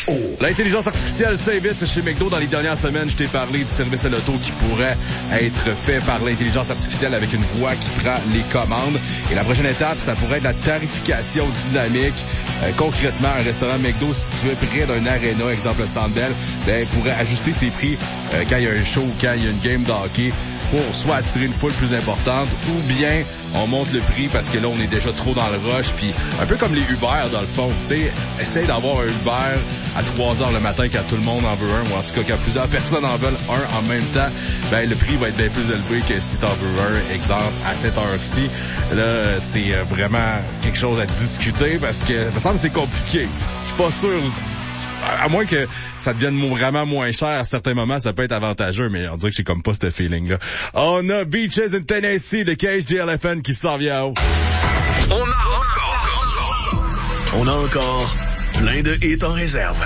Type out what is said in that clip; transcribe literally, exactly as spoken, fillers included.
L'intelligence artificielle s'invite chez McDo. Dans les dernières semaines, je t'ai parlé du service à l'auto qui pourrait être fait par l'intelligence artificielle avec une voix qui prend les commandes. Et la prochaine étape, ça pourrait être la tarification dynamique. Euh, concrètement, un restaurant McDo, si tu veux près d'un aréna, exemple le Centre Bell, ben, pourrait ajuster ses prix euh, quand il y a un show ou quand il y a une game de hockey pour soit attirer une foule plus importante ou bien on monte le prix parce que là, on est déjà trop dans le rush. Puis un peu comme les Uber, dans le fond. Tu sais, essaye d'avoir un Uber à trois heures le matin quand tout le monde en veut un, ou en tout cas quand plusieurs personnes en veulent un en même temps. Ben, le prix va être bien plus élevé que si t'en veux un, exemple, à cette heure-ci. Là, c'est vraiment quelque chose à discuter parce que ça me semble que c'est compliqué. Je suis pas sûr... À moins que ça devienne vraiment moins cher à certains moments, ça peut être avantageux, mais on dirait que j'ai comme pas ce feeling-là. On a Beaches in Tennessee de Cage the Elephant qui s'en vient haut. On a encore, on a encore plein de hits en réserve.